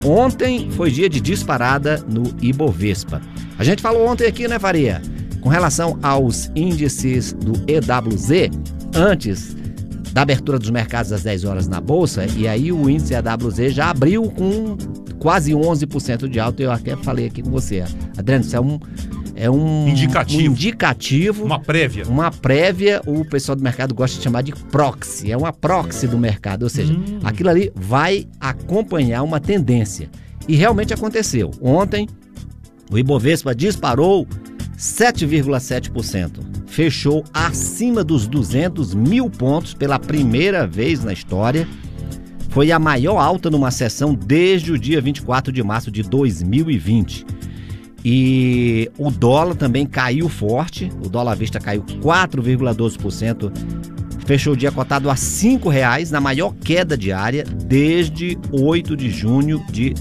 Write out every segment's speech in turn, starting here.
Ontem foi dia de disparada no Ibovespa. A gente falou ontem aqui, né, Faria? Com relação aos índices do EWZ, antes da abertura dos mercados às 10 horas na Bolsa, e aí o índice EWZ já abriu com quase 11% de alta. Eu até falei aqui com você, Adriano, isso é um indicativo, uma prévia. O pessoal do mercado gosta de chamar de proxy, é uma proxy do mercado, ou seja, aquilo ali vai acompanhar uma tendência. E realmente aconteceu. Ontem, o Ibovespa disparou 7,7%. Fechou acima dos 200 mil pontos pela primeira vez na história. Foi a maior alta numa sessão desde o dia 24 de março de 2020. E o dólar também caiu forte, o dólar à vista caiu 4,12%, fechou o dia cotado a R$ 5,00, na maior queda diária desde 8 de junho de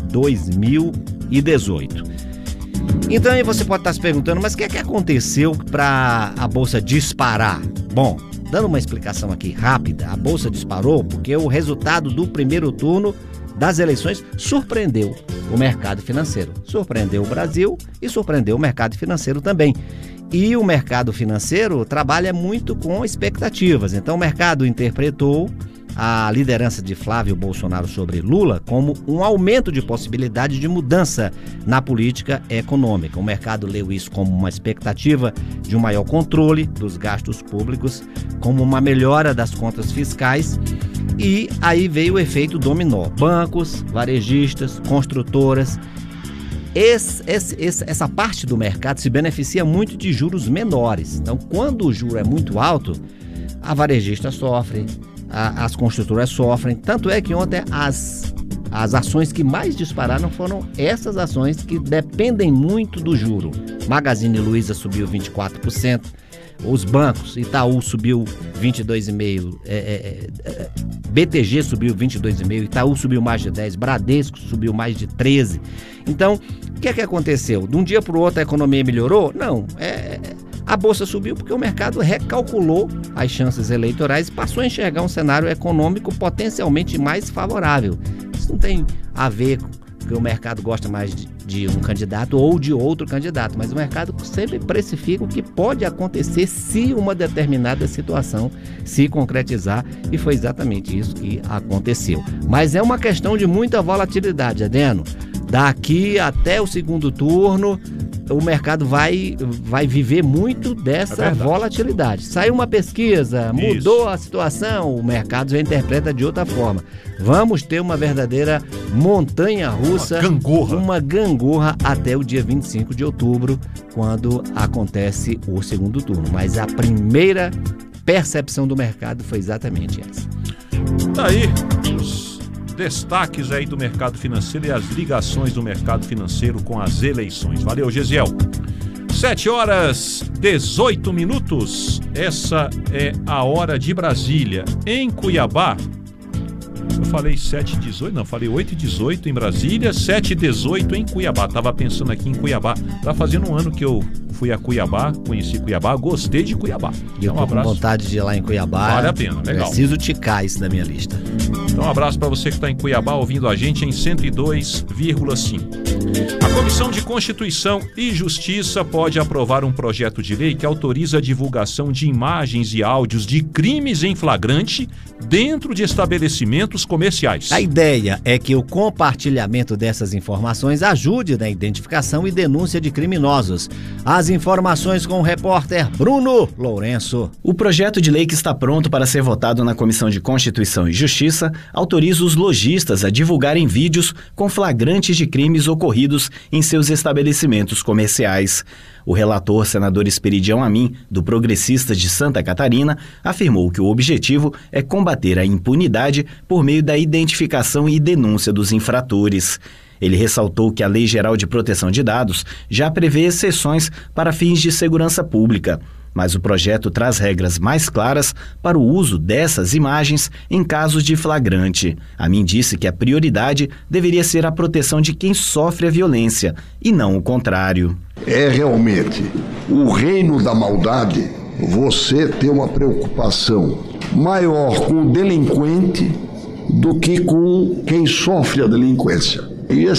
2018. Então aí você pode estar se perguntando, mas o que é que aconteceu para a Bolsa disparar? Bom, dando uma explicação aqui rápida, a Bolsa disparou porque o resultado do primeiro turno das eleições surpreendeu o mercado financeiro. Surpreendeu o Brasil e surpreendeu o mercado financeiro também. E o mercado financeiro trabalha muito com expectativas. Então o mercado interpretou a liderança de Flávio Bolsonaro sobre Lula como um aumento de possibilidade de mudança na política econômica. O mercado leu isso como uma expectativa de um maior controle dos gastos públicos, como uma melhora das contas fiscais. E aí veio o efeito dominó. Bancos, varejistas, construtoras. Essa parte do mercado se beneficia muito de juros menores. Então, quando o juro é muito alto, a varejista sofre, as construtoras sofrem. Tanto é que ontem as ações que mais dispararam foram essas ações que dependem muito do juro. Magazine Luiza subiu 24%. Os bancos, Itaú subiu 22,5%, BTG subiu 22,5%, Itaú subiu mais de 10%, Bradesco subiu mais de 13%. Então, o que é que aconteceu? De um dia para o outro a economia melhorou? Não, a Bolsa subiu porque o mercado recalculou as chances eleitorais e passou a enxergar um cenário econômico potencialmente mais favorável. Isso não tem a ver com que o mercado gosta mais de um candidato ou de outro candidato, mas o mercado sempre precifica o que pode acontecer se uma determinada situação se concretizar, e foi exatamente isso que aconteceu. Mas é uma questão de muita volatilidade, Adeno. Daqui até o segundo turno, o mercado vai viver muito dessa volatilidade. Saiu uma pesquisa, mudou a situação, o mercado já interpreta de outra forma. Vamos ter uma verdadeira montanha-russa, uma gangorra até o dia 25 de outubro, quando acontece o segundo turno. Mas a primeira percepção do mercado foi exatamente essa. Daí, os destaques aí do mercado financeiro e as ligações do mercado financeiro com as eleições. Valeu, Gesiel. 7h18. Essa é a hora de Brasília. Em Cuiabá, eu falei 7h18, não, falei 8h18 em Brasília, 7h18 em Cuiabá. Tava pensando aqui em Cuiabá. Tá fazendo um ano que eu fui a Cuiabá, conheci Cuiabá, gostei de Cuiabá. E eu tô com vontade de ir lá em Cuiabá. Vale a pena, legal. Preciso ticar isso da minha lista. Então um abraço para você que está em Cuiabá ouvindo a gente em 102,5. A Comissão de Constituição e Justiça pode aprovar um projeto de lei que autoriza a divulgação de imagens e áudios de crimes em flagrante dentro de estabelecimentos comerciais. A ideia é que o compartilhamento dessas informações ajude na identificação e denúncia de criminosos. As informações com o repórter Bruno Lourenço. O projeto de lei que está pronto para ser votado na Comissão de Constituição e Justiça autoriza os lojistas a divulgarem vídeos com flagrantes de crimes ocorridos em seus estabelecimentos comerciais. O relator, senador Esperidião Amin, do Progressistas de Santa Catarina, afirmou que o objetivo é combater a impunidade por meio da identificação e denúncia dos infratores. Ele ressaltou que a Lei Geral de Proteção de Dados já prevê exceções para fins de segurança pública, mas o projeto traz regras mais claras para o uso dessas imagens em casos de flagrante. Amin disse que a prioridade deveria ser a proteção de quem sofre a violência e não o contrário. É realmente o reino da maldade você ter uma preocupação maior com o delinquente do que com quem sofre a delinquência. E